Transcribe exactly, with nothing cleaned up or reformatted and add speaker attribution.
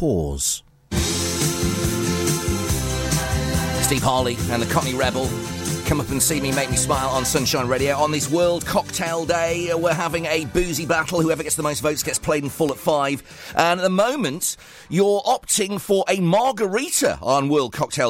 Speaker 1: pause.
Speaker 2: Steve Harley and the Cockney Rebel. Come up and see me, make me smile on Sunshine Radio. On this World Cocktail Day, we're having a boozy battle. Whoever gets the most votes gets played in full at five. And at the moment, you're opting for a margarita on World Cocktail